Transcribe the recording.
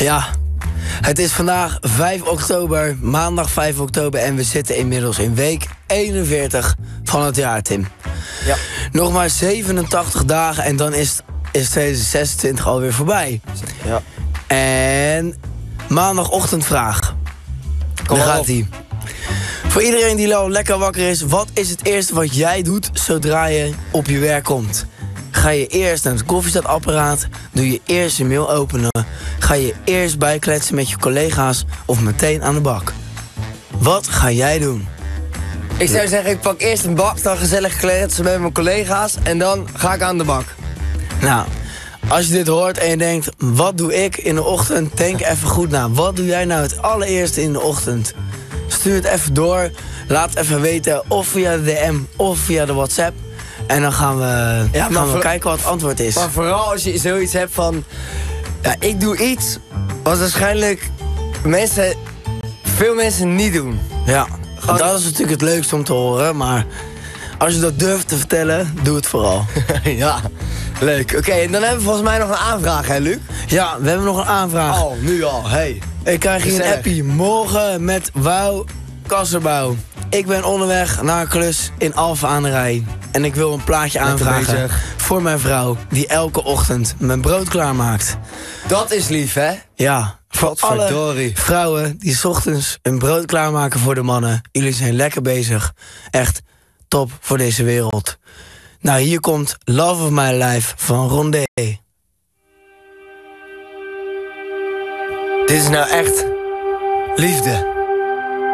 Ja, het is vandaag 5 oktober, maandag 5 oktober... en we zitten inmiddels in week 41 van het jaar, Tim. Ja. Nog maar 87 dagen en dan is 2026 alweer voorbij. Ja. En maandagochtendvraag. Kom Daar maar gaat op. ie. Voor iedereen die al lekker wakker is, wat is het eerste wat jij doet zodra je op je werk komt? Ga je eerst naar het koffiezetapparaat, doe je eerst je mail openen, ga je eerst bijkletsen met je collega's of meteen aan de bak? Wat ga jij doen? Ik zou zeggen, ik pak eerst een bak, dan gezellig kletsen met mijn collega's en dan ga ik aan de bak. Nou, als je dit hoort en je denkt, wat doe ik in de ochtend? Denk even goed na. Wat doe jij nou het allereerste in de ochtend? Stuur het even door. Laat het even weten, of via de DM of via de WhatsApp. En dan gaan we kijken wat het antwoord is. Maar vooral als je zoiets hebt van... Ja, ik doe iets wat waarschijnlijk veel mensen niet doen. Ja, dat is natuurlijk het leukste om te horen. Maar als je dat durft te vertellen, doe het vooral. Ja, leuk. Oké, en dan hebben we volgens mij nog een aanvraag, hè, Luc? Ja, we hebben nog een aanvraag. Oh, nu al, hey. Ik krijg hier een Gezellig. appie. Morgen met Wouw Kasserbouw. Ik ben onderweg naar een klus in Alphen aan de Rijn. En ik wil een plaatje aanvragen bezig. voor mijn vrouw... die elke ochtend mijn brood klaarmaakt. Dat is lief, hè? Ja, voor alle Godverdorie. vrouwen die 's ochtends een brood klaarmaken voor de mannen. Jullie zijn lekker bezig. Echt top voor deze wereld. Nou, hier komt Love of My Life van Rondé. Dit is nou echt liefde.